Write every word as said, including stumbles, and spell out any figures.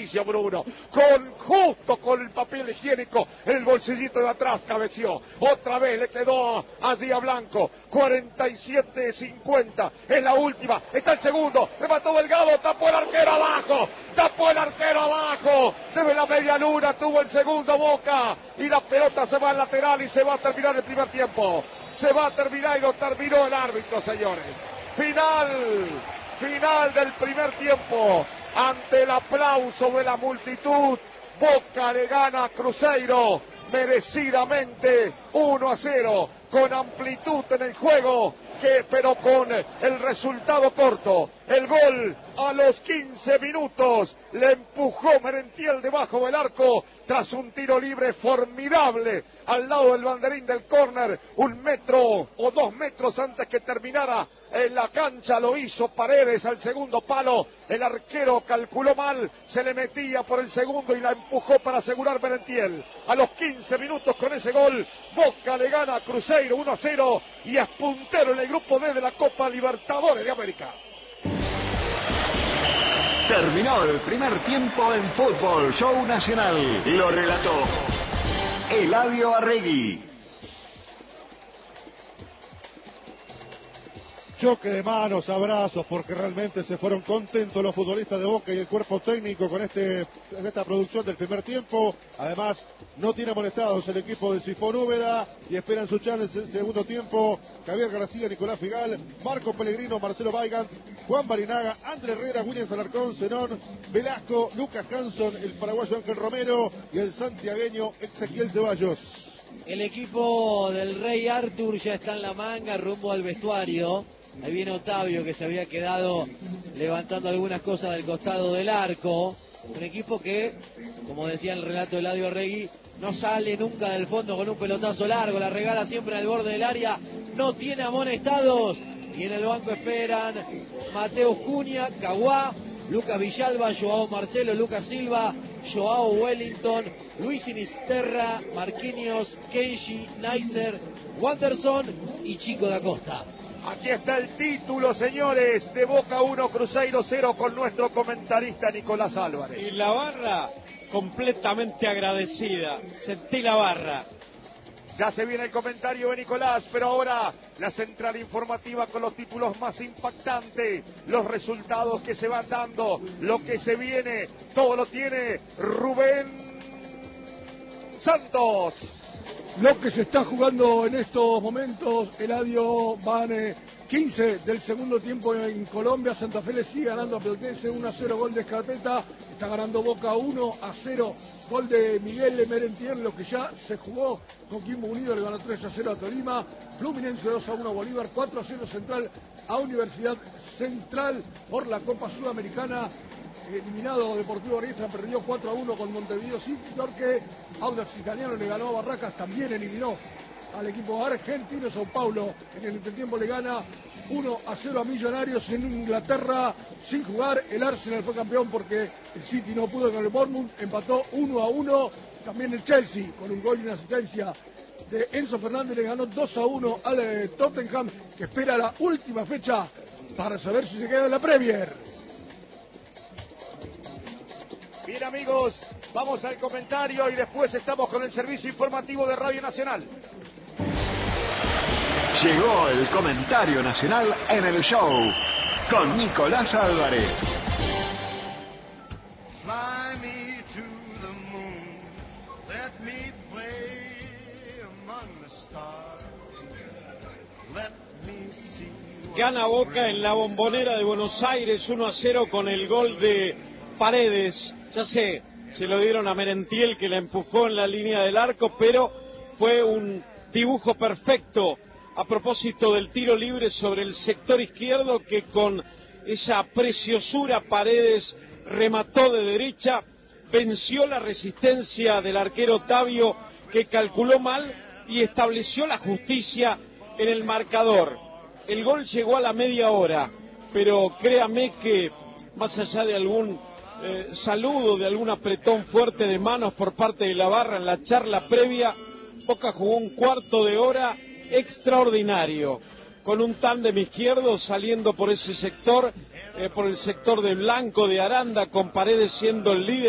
Patricio Bruno, con justo con el papel higiénico en el bolsillito de atrás cabeció. Otra vez le quedó allí a Blanco. cuarenta y siete cincuenta. Es la última. Está el segundo. Remató Delgado. Tapó el arquero abajo. Tapó el arquero abajo. Desde la media luna tuvo el segundo Boca. Y la pelota se va al lateral y se va a terminar el primer tiempo. Se va a terminar y lo terminó el árbitro, señores. Final. Final del primer tiempo. Ante el aplauso de la multitud, Boca le gana a Cruzeiro merecidamente uno a cero, con amplitud en el juego, que, pero con el resultado corto. El gol a los quince minutos le empujó Merentiel debajo del arco tras un tiro libre formidable al lado del banderín del córner, un metro o dos metros antes que terminara en la cancha. Lo hizo Paredes al segundo palo. El arquero calculó mal, se le metía por el segundo y la empujó para asegurar Merentiel. A los quince minutos, con ese gol, Boca le gana a Cruzeiro uno a cero y es puntero en el grupo D de la Copa Libertadores de América. Terminó el primer tiempo en Fútbol Show Nacional. Lo relató Eladio Arregui. Choque de manos, abrazos, porque realmente se fueron contentos los futbolistas de Boca y el cuerpo técnico con este, esta producción del primer tiempo. Además, no tiene molestados el equipo de Sifón Úbeda y esperan su chance en el segundo tiempo. Javier García, Nicolás Figal, Marco Pellegrino, Marcelo Weigand, Juan Barinaga, André Herrera, William Alarcón, Zenón, Velasco, Lucas Hanson, el paraguayo Ángel Romero y el santiagueño Ezequiel Ceballos. El equipo del Rey Artur ya está en la manga, rumbo al vestuario. Ahí viene Otavio, que se había quedado levantando algunas cosas del costado del arco. Un equipo que, como decía el relato de Eladio Arregui, no sale nunca del fondo con un pelotazo largo, la regala siempre al borde del área, no tiene amonestados. Y en el banco esperan Mateus Cunha, Caguá, Lucas Villalba, Joao Marcelo, Lucas Silva, Joao Wellington, Luis Sinisterra, Marquinhos, Kenji, Neisser, Wanderson y Chico da Costa. Aquí está el título, señores, de Boca uno, Cruzeiro cero, con nuestro comentarista Nicolás Álvarez. Y la barra completamente agradecida. Sentí la barra. Ya se viene el comentario de Nicolás, pero ahora la central informativa con los títulos más impactantes, los resultados que se van dando, lo que se viene, todo lo tiene Rubén Santos. Lo que se está jugando en estos momentos, Eladio, van eh, quince del segundo tiempo en Colombia. Santa Fe le sigue ganando a Pelotense uno a cero, gol de Escarpeta. Está ganando Boca uno a cero, gol de Miguel Merentiel, lo que ya se jugó. Coquimbo Unido le ganó tres a cero a Tolima. Fluminense dos a uno a Bolívar, cuatro a cero Central a Universidad Central por la Copa Sudamericana. Eliminado Deportivo Riestra, perdió cuatro a uno con Montevideo City, porque Audax Italiano le ganó a Barracas, también eliminó al equipo argentino. Sao Paulo en el entretiempo le gana uno a cero a Millonarios en Inglaterra sin jugar. El Arsenal fue campeón porque el City no pudo con el Bournemouth, empató uno a uno. También el Chelsea con un gol y una asistencia de Enzo Fernández le ganó dos a uno al Tottenham, que espera la última fecha para saber si se queda en la Premier. Bien, amigos, vamos al comentario y después estamos con el servicio informativo de Radio Nacional. Llegó el comentario nacional en el show con Nicolás Álvarez. Fly me to the moon, let me play among the stars, let me see. Gana Boca en la Bombonera de Buenos Aires uno a cero con el gol de Paredes. Ya sé, se lo dieron a Merentiel, que la empujó en la línea del arco, pero fue un dibujo perfecto a propósito del tiro libre sobre el sector izquierdo, que con esa preciosura Paredes remató de derecha, venció la resistencia del arquero Otavio, que calculó mal y estableció la justicia en el marcador. El gol llegó a la media hora, pero créame que más allá de algún Eh, saludo, de algún apretón fuerte de manos por parte de la barra en la charla previa, Boca jugó un cuarto de hora extraordinario, con un tándem izquierdo saliendo por ese sector, eh, por el sector de Blanco, de Aranda, con Paredes siendo el líder.